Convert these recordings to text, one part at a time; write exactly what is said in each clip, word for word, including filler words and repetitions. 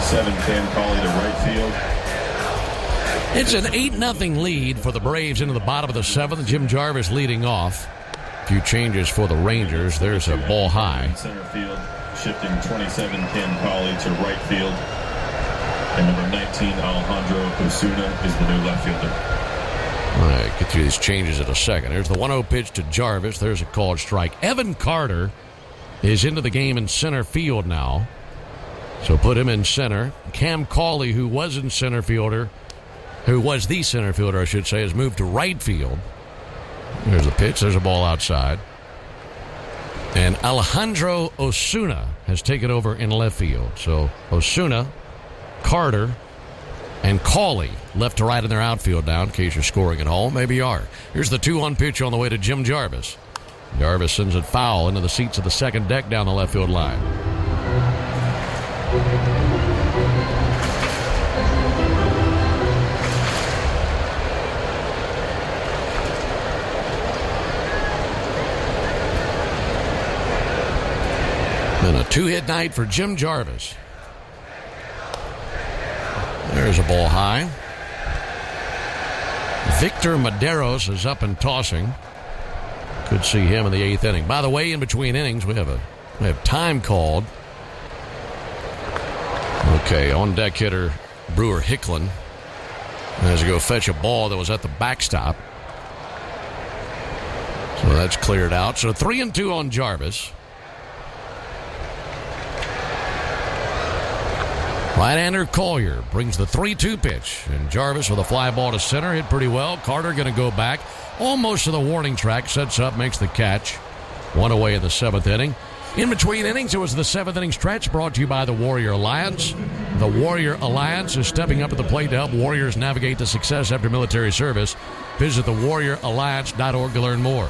twenty-seven, Cam Cauley to right field. It's an eight nothing lead for the Braves into the bottom of the seventh. Jim Jarvis leading off. A few changes for the Rangers. There's a ball high. Center field, shifting twenty-seven, Cam Cauley to right field. And number nineteen, Alejandro Osuna, is the new left fielder. All right, get through these changes in a second. There's the one oh pitch to Jarvis. There's a called strike. Evan Carter is into the game in center field now. So put him in center. Cam Cauley, who was in center fielder, who was the center fielder, I should say, has moved to right field. There's the pitch. There's a ball outside. And Alejandro Osuna has taken over in left field. So Osuna, Carter, and Cauley left to right in their outfield now, in case you're scoring at home. Maybe you are. Here's the two one pitch on the way to Jim Jarvis. Jarvis sends it foul into the seats of the second deck down the left field line. And a two-hit night for Jim Jarvis. There's a ball high. Victor Maderos is up and tossing. Could see him in the eighth inning. By the way, in between innings, we have a we have time called. Okay, on deck hitter Brewer Hicklin has to go fetch a ball that was at the backstop. So that's cleared out. So three and two on Jarvis. Right-hander Collier brings the three two pitch. And Jarvis with a fly ball to center. Hit pretty well. Carter going to go back. Almost to the warning track. Sets up, makes the catch. One away in the seventh inning. In between innings, it was the seventh inning stretch brought to you by the Warrior Alliance. The Warrior Alliance is stepping up at the plate to help Warriors navigate to success after military service. Visit the warrior alliance dot org to learn more.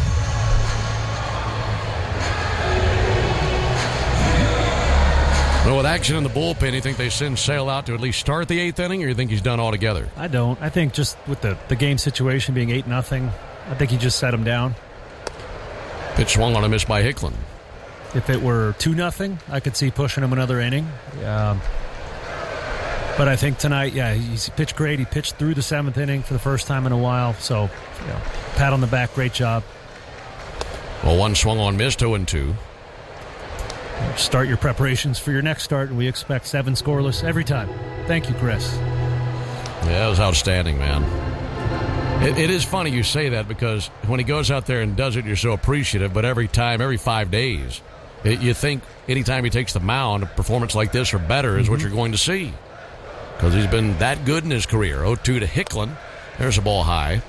Well, with action in the bullpen, you think they send Sale out to at least start the eighth inning, or you think he's done altogether? I don't. I think just with the, the game situation being eight nothing, I think he just set him down. Pitch swung on a miss by Hicklin. If it were two nothing, I could see pushing him another inning. Um, but I think tonight, yeah, he's pitched great. He pitched through the seventh inning for the first time in a while. So, you know, pat on the back, great job. Well, one swung on, missed, two and two. Start your preparations for your next start, and we expect seven scoreless every time. Thank you, Chris. Yeah, that was outstanding, man. It, it is funny you say that, because when he goes out there and does it, you're so appreciative, but every time, every five days, it, you think anytime he takes the mound, a performance like this or better is mm-hmm. what you're going to see, because he's been that good in his career. oh two to Hicklin. There's a ball high.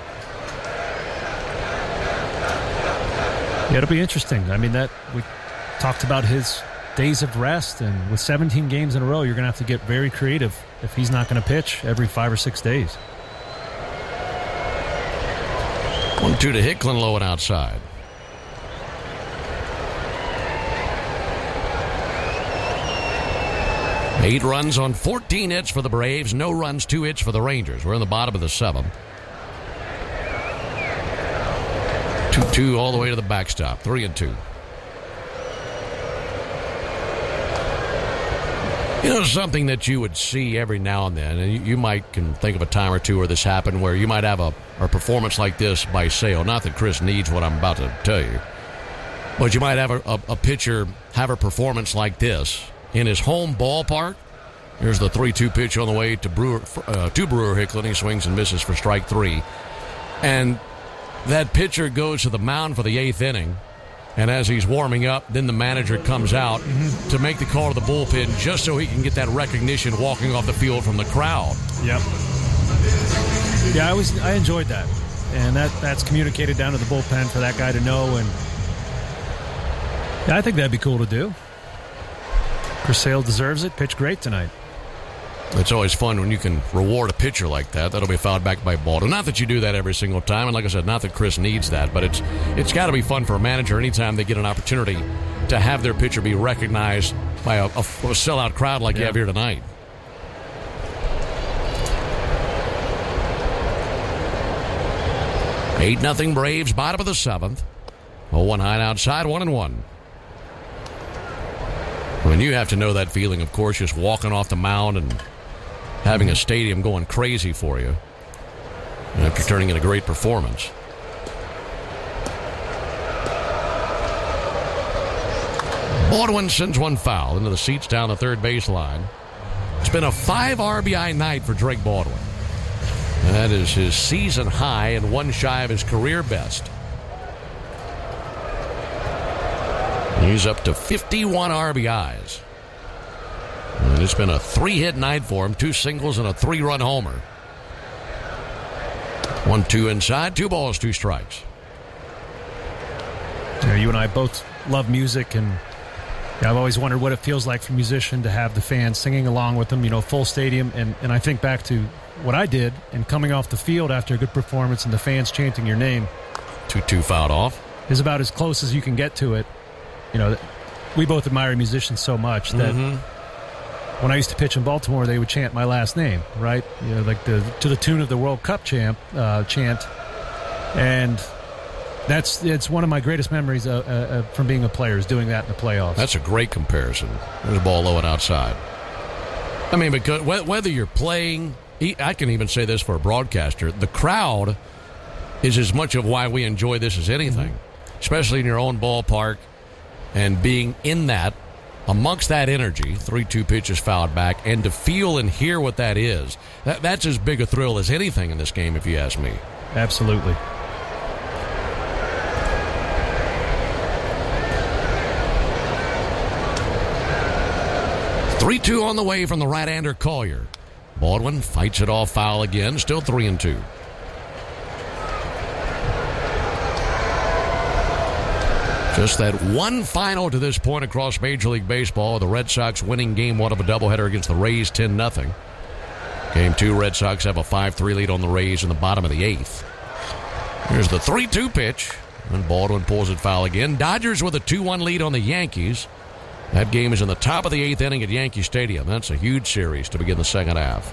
Yeah, it'll be interesting. I mean, that we talked about his days of rest, and with seventeen games in a row, you're going to have to get very creative if he's not going to pitch every five or six days. one two to Hicklin, low and outside. Eight runs on fourteen hits for the Braves. No runs, two hits for the Rangers. We're in the bottom of the seventh. two two all the way to the backstop. three and two. You know, something that you would see every now and then, and you, you might can think of a time or two where this happened, where you might have a, a performance like this by Sale. Not that Chris needs what I'm about to tell you, but you might have a, a, a pitcher have a performance like this in his home ballpark. Here's the three two pitch on the way to Brewer, uh, to Brewer Hicklin. He swings and misses for strike three. And that pitcher goes to the mound for the eighth inning. And as he's warming up, then the manager comes out mm-hmm. to make the call to the bullpen just so he can get that recognition walking off the field from the crowd. Yep. Yeah, I was I enjoyed that. And that, that's communicated down to the bullpen for that guy to know. And yeah, I think that'd be cool to do. Chris Sale deserves it. Pitched great tonight. It's always fun when you can reward a pitcher like that. That'll be fouled back by Baldo. Not that you do that every single time, and like I said, not that Chris needs that, but it's it's got to be fun for a manager anytime they get an opportunity to have their pitcher be recognized by a, a, a sellout crowd like yeah. you have here tonight. eight nothing Braves, bottom of the seventh. oh one high outside, one and one. mean, you have to know that feeling, of course, just walking off the mound and having a stadium going crazy for you after turning in a great performance. Baldwin sends one foul into the seats down the third baseline. It's been a five R B I night for Drake Baldwin. That is his season high and one shy of his career best. He's up to fifty-one R B Is. And it's been a three-hit night for him, two singles and a three-run homer. One, two inside, two balls, two strikes. Yeah, you and I both love music, and yeah, I've always wondered what it feels like for a musician to have the fans singing along with them, you know, full stadium. And, and I think back to what I did and coming off the field after a good performance and the fans chanting your name. two two fouled off. Is about as close as you can get to it. You know, we both admire musicians so much that mm-hmm. when I used to pitch in Baltimore, they would chant my last name, right? You know, like the to the tune of the World Cup champ uh, chant, and that's it's one of my greatest memories uh, uh, from being a player is doing that in the playoffs. That's a great comparison. There's a ball low and outside. I mean, because whether you're playing, I can even say this for a broadcaster, the crowd is as much of why we enjoy this as anything, mm-hmm. especially in your own ballpark. And being in that, amongst that energy, three two pitches fouled back, and to feel and hear what that is, that, that's as big a thrill as anything in this game, if you ask me. Absolutely. three two on the way from the right-hander Collier. Baldwin fights it off foul again, still three and two. Just that one final to this point across Major League Baseball. The Red Sox winning game one of a doubleheader against the Rays ten nothing. Game two, Red Sox have a five three lead on the Rays in the bottom of the eighth. Here's the three two pitch. And Baldwin pulls it foul again. Dodgers with a two one lead on the Yankees. That game is in the top of the eighth inning at Yankee Stadium. That's a huge series to begin the second half.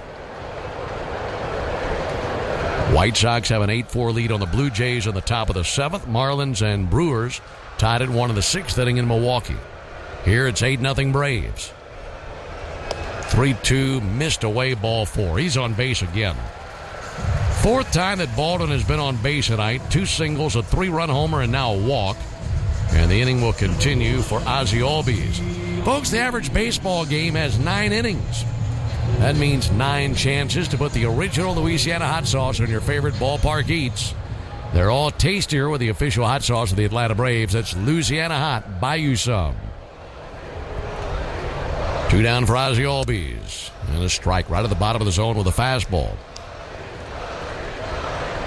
White Sox have an eight four lead on the Blue Jays in the top of the seventh. Marlins and Brewers tied at one in the sixth inning in Milwaukee. Here it's eight nothing Braves. three two, missed away, ball four. He's on base again. Fourth time that Baldwin has been on base tonight. Two singles, a three-run homer, and now a walk. And the inning will continue for Ozzie Albies. Folks, the average baseball game has nine innings. That means nine chances to put the original Louisiana hot sauce on your favorite ballpark eats. They're all tastier with the official hot sauce of the Atlanta Braves. That's Louisiana Hot. Buy you some. Two down for Ozzie Albies. And a strike right at the bottom of the zone with a fastball.